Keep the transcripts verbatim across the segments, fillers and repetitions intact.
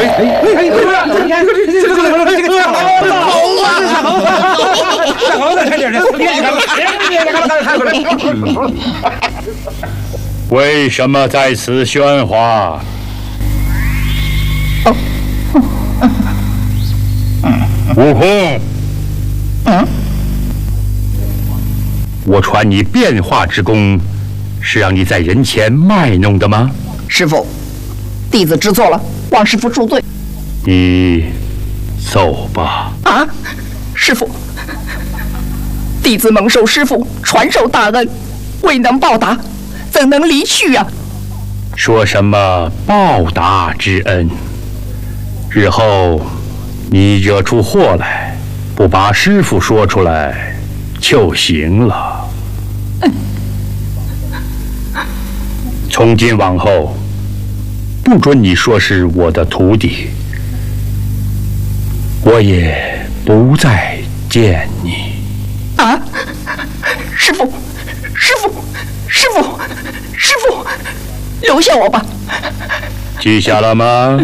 哎哎哎，不是，你看这个这个这个小猴子，猴子，小猴子，小猴子，快点的，别你看，别你看，看过来。 为什么在此喧哗？悟空， 嗯， 我传你变化之功，是让你在人前卖弄的吗？ 师傅，弟子知错了，望师傅恕罪。 你走吧。 啊，师傅，弟子蒙受师傅传授大恩，未能报答，怎能离去啊？ 说什么报答之恩？日后你惹出祸来，不把师傅说出来就行了。从今往后，不准你说是我的徒弟，我也不再见你。 啊，师傅，师傅，师傅，师傅，留下我吧。 记下了吗？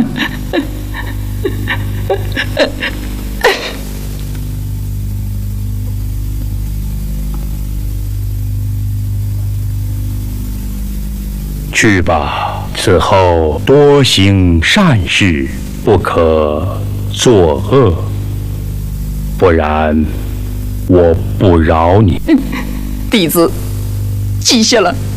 去吧，此后多行善事，不可作恶，不然我不饶你。 弟子记下了。